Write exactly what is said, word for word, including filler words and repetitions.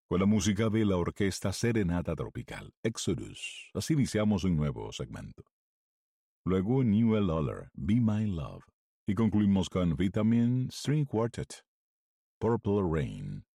con la música de la orquesta Serenata Tropical, Exodus. Así iniciamos un nuevo segmento. Luego Newell Lawler, Be My Love. Y concluimos con Vitamin String Quartet, Purple Rain.